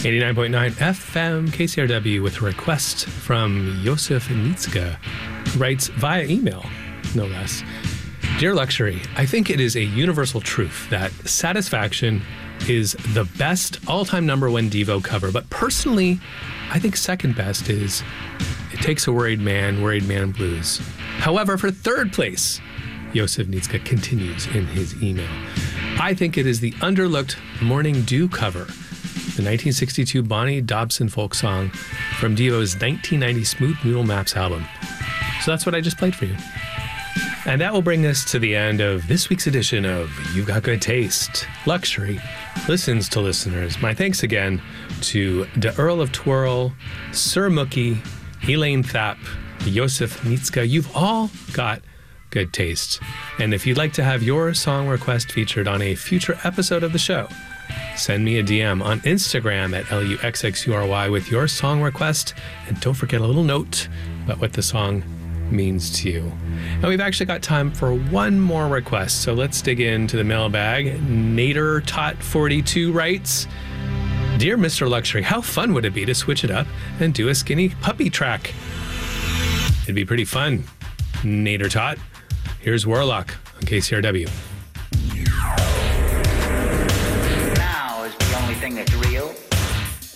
89.9 FM KCRW with a request from Yosef Nitzka, who writes via email, no less. Dear Luxury, I think it is a universal truth that Satisfaction is the best all-time number one Devo cover, but personally, I think second best is It Takes a Worried Man Blues. However, for third place, Yosef Nitzka continues in his email. I think it is the underlooked Morning Dew cover, the 1962 Bonnie Dobson folk song from Devo's 1990 Smooth Noodle Maps album. So that's what I just played for you. And that will bring us to the end of this week's edition of You've Got Good Taste. Luxury listens to listeners. My thanks again to the Earl of Twirl, Sir Mookie, Elaine Thapp, Yosef Nitzka. You've all got good taste. And if you'd like to have your song request featured on a future episode of the show, send me a DM on Instagram at LUXXURY with your song request. And don't forget a little note about what the song means to you. Now we've actually got time for one more request, so let's dig into the mailbag. Nader Tot 42 writes, Dear Mr. Luxury, how fun would it be to switch it up and do a skinny puppy track? It'd be pretty fun, Nader Tot. Here's Warlock on KCRW.